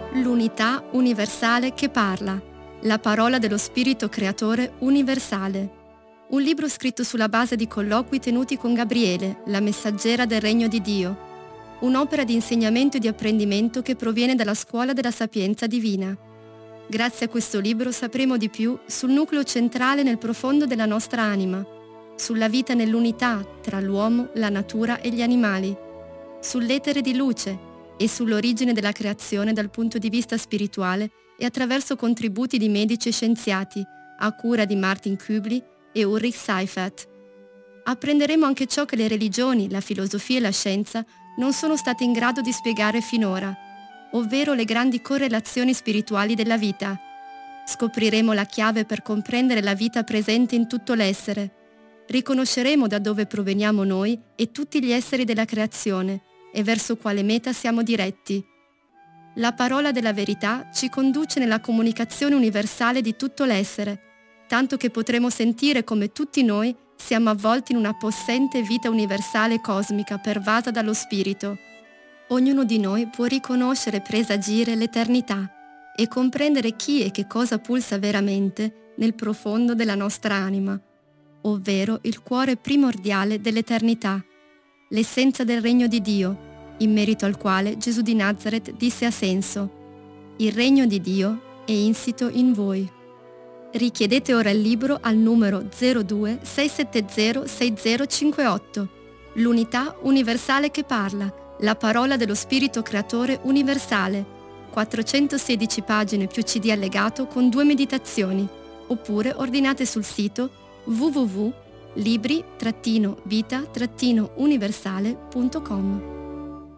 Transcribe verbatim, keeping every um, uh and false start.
L'unità universale che parla. La parola dello Spirito Creatore universale. Un libro scritto sulla base di colloqui tenuti con Gabriele, la messaggera del Regno di Dio. Un'opera di insegnamento e di apprendimento che proviene dalla scuola della sapienza divina. Grazie a questo libro sapremo di più sul nucleo centrale nel profondo della nostra anima, sulla vita nell'unità tra l'uomo, la natura e gli animali, sull'etere di luce e sull'origine della creazione dal punto di vista spirituale e attraverso contributi di medici e scienziati a cura di Martin Kübli e Ulrich Seifert. Apprenderemo anche ciò che le religioni, la filosofia e la scienza non sono state in grado di spiegare finora, ovvero le grandi correlazioni spirituali della vita. Scopriremo la chiave per comprendere la vita presente in tutto l'essere. Riconosceremo da dove proveniamo noi e tutti gli esseri della creazione e verso quale meta siamo diretti. La parola della verità ci conduce nella comunicazione universale di tutto l'essere, tanto che potremo sentire come tutti noi siamo avvolti in una possente vita universale cosmica pervasa dallo Spirito. Ognuno di noi può riconoscere e presagire l'eternità e comprendere chi e che cosa pulsa veramente nel profondo della nostra anima, ovvero il cuore primordiale dell'eternità, l'essenza del Regno di Dio, in merito al quale Gesù di Nazaret disse a Senso: «Il Regno di Dio è insito in voi». Richiedete ora il libro al numero zero due sei sette zero sei zero cinque otto. L'unità universale che parla, la parola dello Spirito Creatore universale, quattrocentosedici pagine più C D allegato con due meditazioni, oppure ordinate sul sito w w w punto libri vita universale punto com.